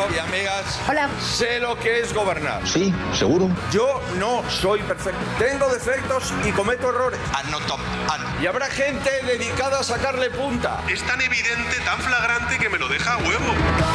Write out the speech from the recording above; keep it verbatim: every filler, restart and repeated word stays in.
y amigas. Hola. Sé lo que es gobernar. Sí, seguro. Yo no soy perfecto. Tengo defectos y cometo errores. Anoto. Y habrá gente dedicada a sacarle punta. Es tan evidente, tan flagrante que me lo deja a huevo.